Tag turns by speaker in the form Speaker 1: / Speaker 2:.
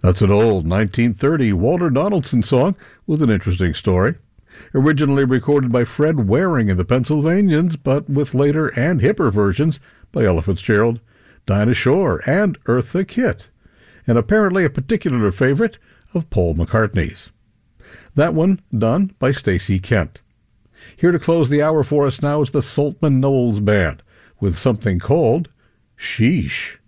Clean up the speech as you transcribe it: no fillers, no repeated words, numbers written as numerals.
Speaker 1: That's an old 1930 Walter Donaldson song with an interesting story. Originally recorded by Fred Waring and the Pennsylvanians, but with later and hipper versions by Ella Fitzgerald, Dinah Shore, and Eartha Kitt, and apparently a particular favorite of Paul McCartney's. That one done by Stacey Kent. Here to close the hour for us now is the Saltman Knowles Band with something called Sheesh.